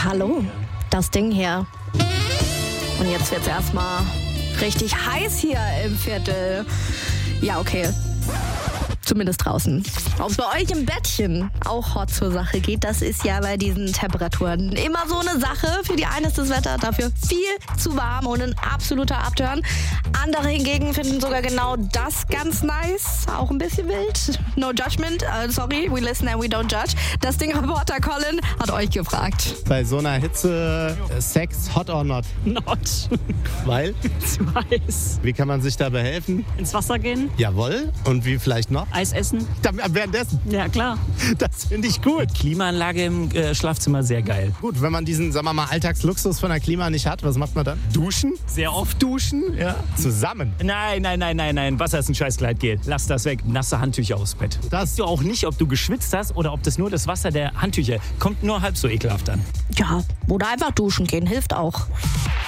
Hallo, das Ding hier. Und jetzt wird's erstmal richtig heiß hier im Viertel. Ja, okay. Zumindest draußen. Ob es bei euch im Bettchen auch hot zur Sache geht, das ist ja bei diesen Temperaturen immer so eine Sache. Für die einen ist das Wetter dafür viel zu warm und ein absoluter Abturn. Andere hingegen finden sogar genau das ganz nice. Auch ein bisschen wild. No judgment. Sorry, we listen and we don't judge. Das Ding-Reporter Colin hat euch gefragt. Bei so einer Hitze Sex hot or not? Not. Weil? Zu heiß. Wie kann man sich da behelfen? Ins Wasser gehen, Jawohl. Und wie vielleicht noch? Eis essen. Währenddessen. Ja, klar. Das finde ich gut. Klimaanlage im Schlafzimmer, sehr geil. Gut, wenn man diesen, sagen wir mal, Alltagsluxus von der Klima nicht hat, was macht man dann? Duschen? Sehr oft. Duschen? Ja. Zusammen. Nein. Wasser ist ein Scheißgleitgel. Lass das weg. Nasse Handtücher aufs Bett. Das Du auch nicht, ob du geschwitzt hast oder ob das nur das Wasser der Handtücher kommt nur halb so ekelhaft an. Ja, oder einfach duschen gehen, hilft auch.